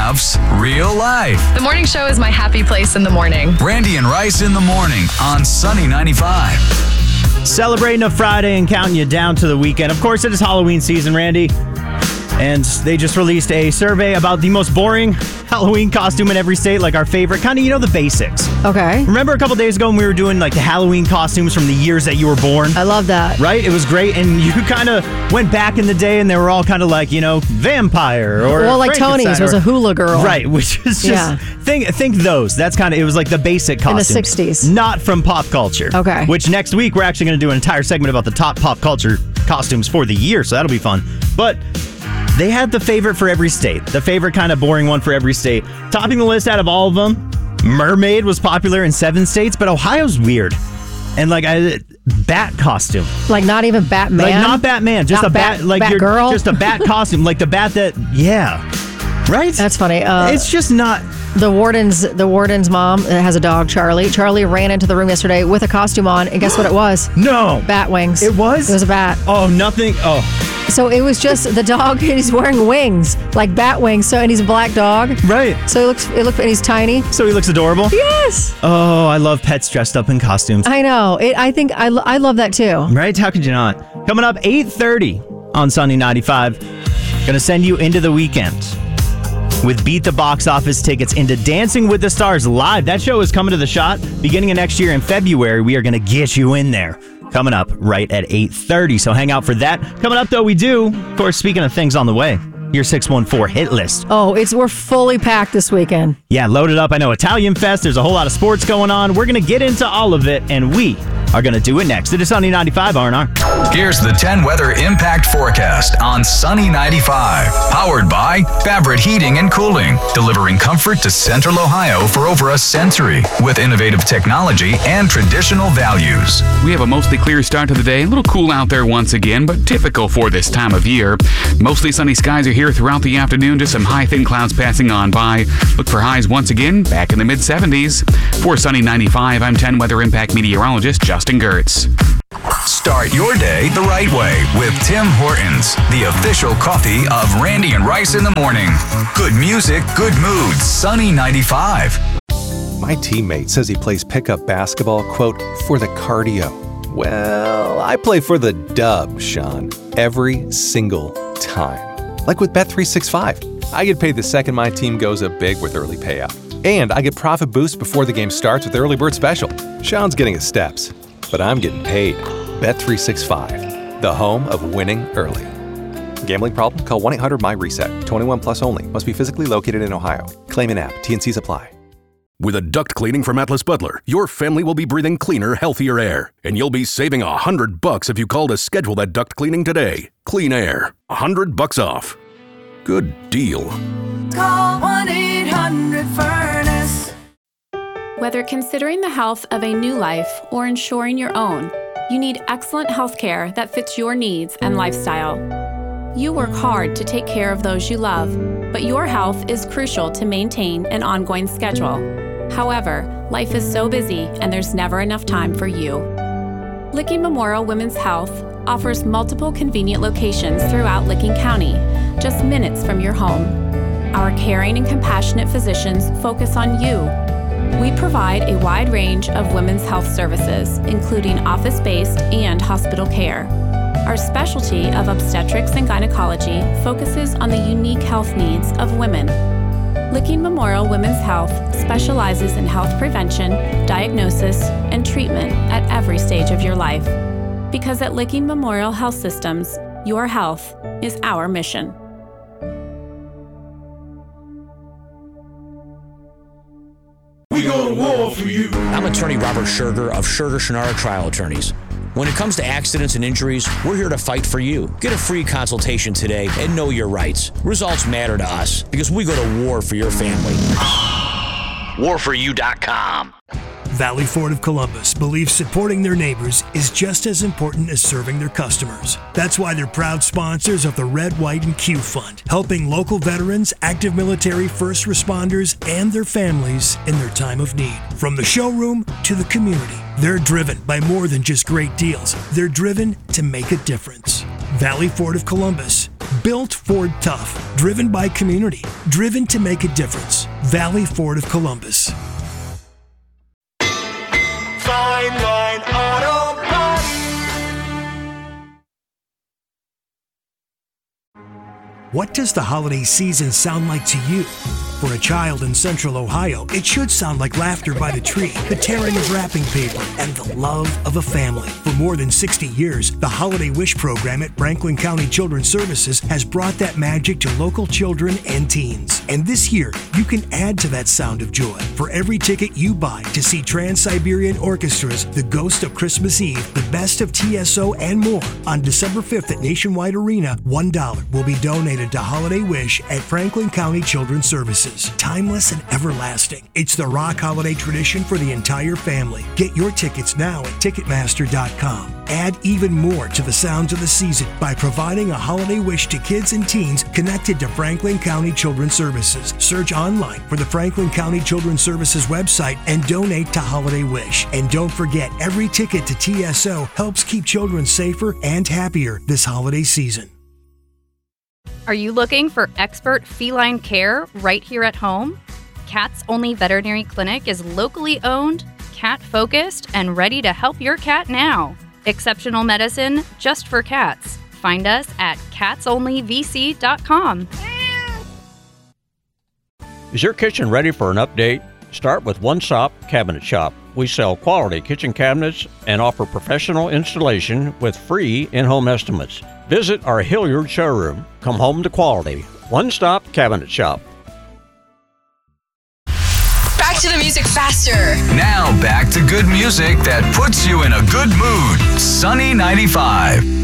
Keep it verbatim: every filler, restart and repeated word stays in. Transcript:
laughs, real life. The morning show is my happy place in the morning. Randy and Rice in the morning on Sunny ninety-five. Celebrating a Friday and counting you down to the weekend. Of course, it is Halloween season, Randy. And they just released a survey about the most boring Halloween costume in every state, like our favorite, kind of, you know, the basics. Okay. Remember a couple days ago when we were doing like the Halloween costumes from the years that you were born? I love that. Right? It was great. And you kind of went back in the day and they were all kind of like, you know, vampire or Well, like Tony's was a hula girl. Right, which is just, Yeah. think think those. That's kind of, it was like the basic costume. In the sixties. Not from pop culture. Okay. Which next week we're actually going to do an entire segment about the top pop culture costumes for the year, so that'll be fun. But they had the favorite for every state. The favorite kind of boring one for every state. Topping the list out of all of them, Mermaid was popular in seven states, but Ohio's weird. And like a bat costume. Like not even Batman? Like not Batman, just Not a bat, bat- like bat you're girl? just a bat costume. Like the bat that, yeah. Right? That's funny. Uh, it's just not. The warden's the warden's mom has a dog, Charlie. Charlie ran into the room yesterday with a costume on, and guess what it was? No. Bat wings. It was? It was a bat. Oh, nothing. Oh. So it was just the dog, and he's wearing wings, like bat wings. So and he's a black dog. Right. So he looks, it looks, and he's tiny. So he looks adorable? Yes. Oh, I love pets dressed up in costumes. I know. It, I think I, lo- I love that too. Right? How could you not? Coming up eight thirty on Sunny ninety-five. Gonna send you into the weekend with Beat the Box Office tickets into Dancing with the Stars live. That show is coming to the Shot beginning of next year in February. We are gonna get you in there. Coming up right at eight thirty, so hang out for that. Coming up, though, we do, of course, speaking of things on the way, your six one four hit list. Oh, it's we're fully packed this weekend. Yeah, loaded up. I know Italian Fest. There's a whole lot of sports going on. We're going to get into all of it, and we are going to do it next. It is Sunny ninety-five R and R. Here's the ten weather impact forecast on Sunny ninety-five. Powered by Fabric Heating and Cooling, delivering comfort to Central Ohio for over a century with innovative technology and traditional values. We have a mostly clear start to the day. A little cool out there once again, but typical for this time of year. Mostly sunny skies are here throughout the afternoon. Just some high thin clouds passing on by. Look for highs once again back in the mid seventies. For Sunny ninety-five, I'm ten weather impact meteorologist Justin Gertz. Start your day the right way with Tim Hortons, the official coffee of Randy and Rice in the morning. Good music, good moods. Sunny ninety-five. My teammate says he plays pickup basketball, quote, for the cardio. Well, I play for the dub, Sean, every single time. Like with Bet three sixty-five. I get paid the second my team goes up big with early payout. And I get profit boosts before the game starts with Early Bird Special. Sean's getting his steps, but I'm getting paid. Bet three sixty-five, the home of winning early. Gambling problem? Call one eight hundred my reset. twenty-one plus only. Must be physically located in Ohio. Claim in app. T N Cs apply. With a duct cleaning from Atlas Butler, your family will be breathing cleaner, healthier air. And you'll be saving a hundred bucks if you call to schedule that duct cleaning today. Clean air. A hundred bucks off. Good deal. Call one eight hundred furnace. Whether considering the health of a new life or ensuring your own, you need excellent health care that fits your needs and lifestyle. You work hard to take care of those you love, but your health is crucial to maintain an ongoing schedule. However, life is so busy and there's never enough time for you. Licking Memorial Women's Health offers multiple convenient locations throughout Licking County, just minutes from your home. Our caring and compassionate physicians focus on you. We provide a wide range of women's health services, including office-based and hospital care. Our specialty of obstetrics and gynecology focuses on the unique health needs of women. Licking Memorial Women's Health specializes in health prevention, diagnosis, and treatment at every stage of your life. Because at Licking Memorial Health Systems, your health is our mission. We go to war for you. I'm attorney Robert Scherger of Scherger Shannara Trial Attorneys. When it comes to accidents and injuries, we're here to fight for you. Get a free consultation today and know your rights. Results matter to us because we go to war for your family. war for you dot com. Valley Ford of Columbus believes supporting their neighbors is just as important as serving their customers. That's why they're proud sponsors of the Red, White, and Q Fund, helping local veterans, active military, first responders, and their families in their time of need. From the showroom to the community, they're driven by more than just great deals. They're driven to make a difference. Valley Ford of Columbus, Built Ford Tough. Driven by community. Driven to make a difference. Valley Ford of Columbus. Fine Line Auto Body. What does the holiday season sound like to you? For a child in Central Ohio, it should sound like laughter by the tree, the tearing of wrapping paper, and the love of a family. For more than sixty years, the Holiday Wish program at Franklin County Children's Services has brought that magic to local children and teens. And this year, you can add to that sound of joy. For every ticket you buy to see Trans-Siberian Orchestra's The Ghost of Christmas Eve, The Best of T S O, and more, on December fifth at Nationwide Arena, one dollar will be donated to Holiday Wish at Franklin County Children's Services. Timeless and everlasting. It's the rock holiday tradition for the entire family. Get your tickets now at Ticketmaster dot com. Add even more to the sounds of the season by providing a holiday wish to kids and teens connected to Franklin County Children's Services. Search online for the Franklin County Children's Services website and donate to Holiday Wish. And don't forget, every ticket to T S O helps keep children safer and happier this holiday season. Are you looking for expert feline care right here at home? Cats Only Veterinary Clinic is locally owned, cat-focused, and ready to help your cat now. Exceptional medicine just for cats. Find us at cats only v c dot com. Is your kitchen ready for an update? Start with One Stop Cabinet Shop. We sell quality kitchen cabinets and offer professional installation with free in-home estimates. Visit our Hilliard showroom. Come home to quality. One Stop Cabinet Shop. Back to the music faster. Now back to good music that puts you in a good mood. Sunny ninety-five.